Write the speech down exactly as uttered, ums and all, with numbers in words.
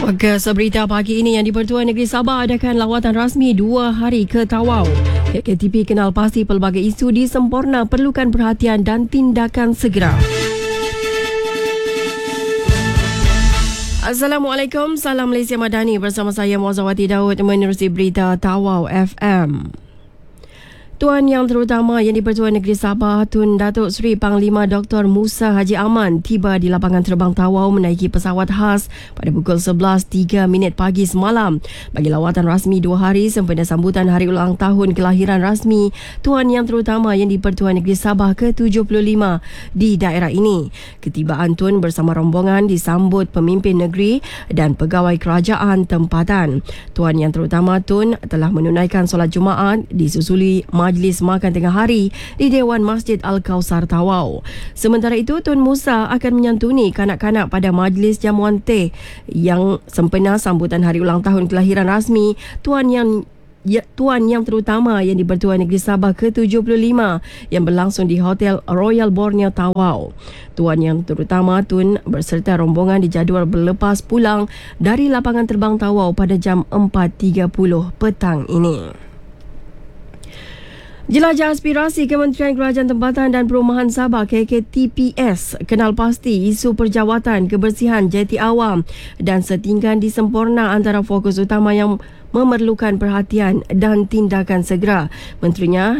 Fokus berita pagi ini yang di-Pertuan Negeri Sabah adakan lawatan rasmi dua hari ke Tawau. K K T P kenal pasti pelbagai isu di Semporna perlukan perhatian dan tindakan segera. Assalamualaikum, salam Malaysia Madani bersama saya Muazzawati Daud menerusi berita Tawau F M. Tuan Yang Terutama yang di-Pertuan Negeri Sabah Tun Datuk Seri Panglima Doktor Musa Haji Aman tiba di lapangan terbang Tawau menaiki pesawat khas pada pukul sebelas tiga minit pagi semalam bagi lawatan rasmi dua hari sempena sambutan hari ulang tahun kelahiran rasmi Tuan Yang Terutama yang di-Pertuan Negeri Sabah ke tujuh puluh lima di daerah ini. Ketibaan Tun bersama rombongan disambut pemimpin negeri dan pegawai kerajaan tempatan. Tuan Yang Terutama Tun telah menunaikan solat Jumaat disusuli Majlis Makan Tengah Hari di Dewan Masjid Al-Kausar Tawau. Sementara itu, Tun Musa akan menyantuni kanak-kanak pada majlis jamuan teh yang sempena sambutan hari ulang tahun kelahiran rasmi Tuan Yang Ya, Tuan Yang Terutama yang di-Pertuan Negeri Sabah ke tujuh puluh lima yang berlangsung di Hotel Royal Borneo Tawau. Tuan Yang Terutama Tun berserta rombongan dijadual berlepas pulang dari lapangan terbang Tawau pada jam empat tiga puluh petang ini. Jelajah Aspirasi Kementerian Kerajaan Tempatan dan Perumahan Sabah K K T P S kenal pasti isu perjawatan kebersihan jeti awam dan setinggan di Semporna antara fokus utama yang memerlukan perhatian dan tindakan segera. Menterinya